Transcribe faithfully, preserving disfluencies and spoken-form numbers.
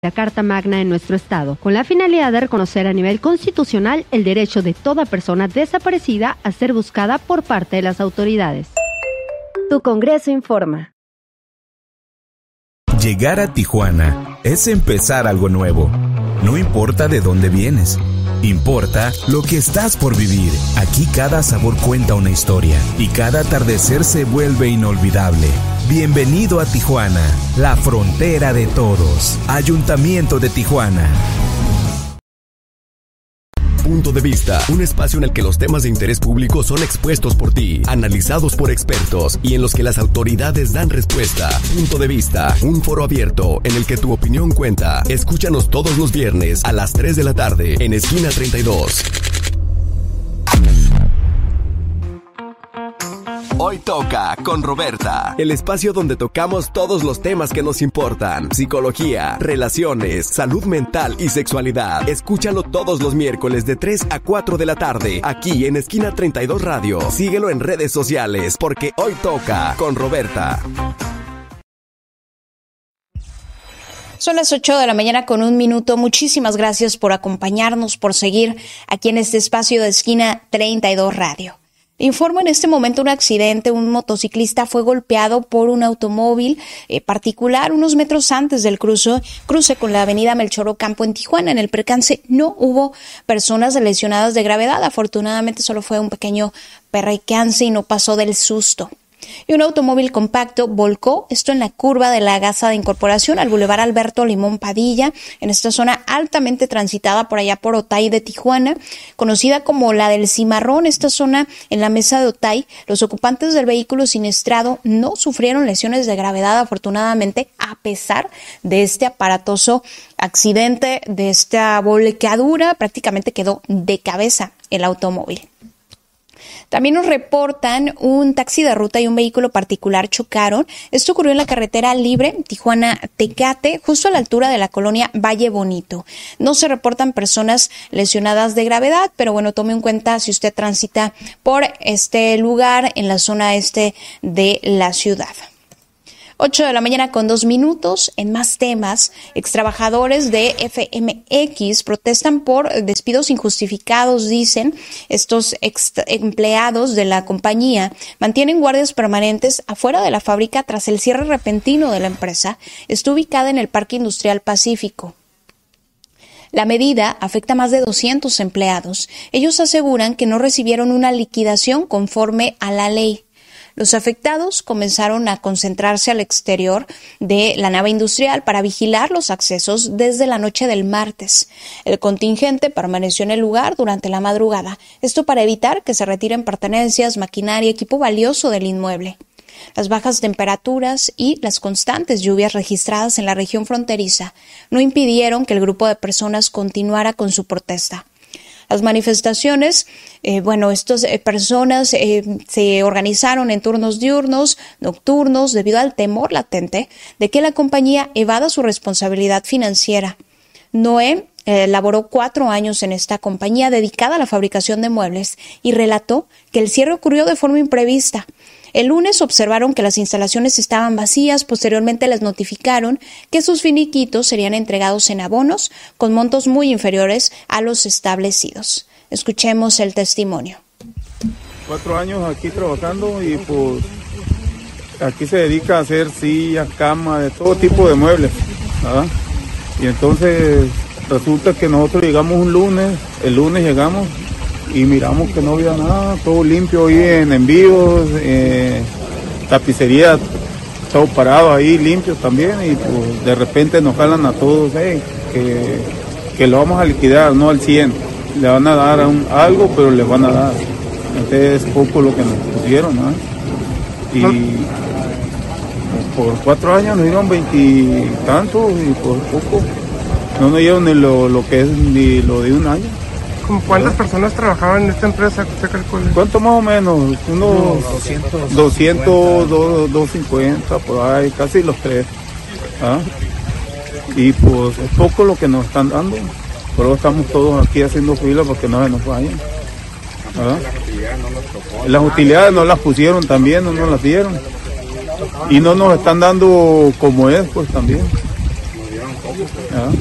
la Carta Magna en nuestro estado, con la finalidad de reconocer a nivel constitucional el derecho de toda persona desaparecida a ser buscada por parte de las autoridades. Tu Congreso informa. Llegar a Tijuana es empezar algo nuevo. No importa de dónde vienes, importa lo que estás por vivir. Aquí cada sabor cuenta una historia y cada atardecer se vuelve inolvidable. Bienvenido a Tijuana, la frontera de todos. Ayuntamiento de Tijuana. Punto de Vista, un espacio en el que los temas de interés público son expuestos por ti, analizados por expertos y en los que las autoridades dan respuesta. Punto de Vista, un foro abierto en el que tu opinión cuenta. Escúchanos todos los viernes a las tres de la tarde en Esquina treinta y dos. Hoy toca con Roberta, el espacio donde tocamos todos los temas que nos importan: psicología, relaciones, salud mental y sexualidad. Escúchalo todos los miércoles de tres a cuatro de la tarde, aquí en Esquina treinta y dos Radio. Síguelo en redes sociales, porque hoy toca con Roberta. Son las ocho de la mañana con un minuto. Muchísimas gracias por acompañarnos, por seguir aquí en este espacio de Esquina treinta y dos Radio. Informo en este momento un accidente. Un motociclista fue golpeado por un automóvil eh, particular unos metros antes del cruce, cruce con la avenida Melchor Ocampo en Tijuana. En el percance no hubo personas lesionadas de gravedad. Afortunadamente solo fue un pequeño percance y no pasó del susto. Y un automóvil compacto volcó, esto en la curva de la Gasa de Incorporación al Boulevard Alberto Limón Padilla, en esta zona altamente transitada por allá por Otay de Tijuana, conocida como la del Cimarrón. Esta zona en la mesa de Otay, los ocupantes del vehículo siniestrado no sufrieron lesiones de gravedad, afortunadamente, a pesar de este aparatoso accidente, de esta volcadura. Prácticamente quedó de cabeza el automóvil. También nos reportan un taxi de ruta y un vehículo particular chocaron. Esto ocurrió en la carretera libre Tijuana-Tecate, justo a la altura de la colonia Valle Bonito. No se reportan personas lesionadas de gravedad, pero bueno, tome en cuenta si usted transita por este lugar en la zona este de la ciudad. ocho de la mañana con dos minutos. En más temas, extrabajadores de F M X protestan por despidos injustificados, dicen. Estos ex empleados de la compañía mantienen guardias permanentes afuera de la fábrica tras el cierre repentino de la empresa. Está ubicada en el Parque Industrial Pacífico. La medida afecta a más de doscientos empleados. Ellos aseguran que no recibieron una liquidación conforme a la ley. Los afectados comenzaron a concentrarse al exterior de la nave industrial para vigilar los accesos desde la noche del martes. El contingente permaneció en el lugar durante la madrugada, esto para evitar que se retiren pertenencias, maquinaria y equipo valioso del inmueble. Las bajas temperaturas y las constantes lluvias registradas en la región fronteriza no impidieron que el grupo de personas continuara con su protesta. Las manifestaciones, eh, bueno, estas eh, personas eh, se organizaron en turnos diurnos, nocturnos, debido al temor latente de que la compañía evada su responsabilidad financiera. Noé eh, laboró cuatro años en esta compañía dedicada a la fabricación de muebles y relató que el cierre ocurrió de forma imprevista. El lunes observaron que las instalaciones estaban vacías. Posteriormente les notificaron que sus finiquitos serían entregados en abonos con montos muy inferiores a los establecidos. Escuchemos el testimonio. Cuatro años aquí trabajando y pues aquí se dedica a hacer sillas, camas, de todo tipo de muebles, ¿verdad? Y entonces resulta que nosotros llegamos un lunes, el lunes llegamos y miramos que no había nada, todo limpio ahí en envíos, eh, tapicería, todo parado ahí, limpio también, y pues de repente nos jalan a todos, hey, que, que lo vamos a liquidar, no al cien, le van a dar un, algo, pero le van a dar, entonces es poco lo que nos pusieron, ¿no? Y por cuatro años nos dieron veintitantos y por poco, no nos dieron ni lo, lo que es ni lo de un año. ¿Cuántas personas trabajaban en esta empresa? ¿Usted calcula? ¿Cuánto más o menos? Unos doscientos, doscientos, doscientos cincuenta, por ahí, casi los tres. ¿Ah? Y pues es poco lo que nos están dando. Por eso estamos todos aquí haciendo fila para que no se nos vayan. ¿Ah? Las utilidades no las pusieron también, no nos las dieron. Y no nos están dando como es, pues también. ¿verdad?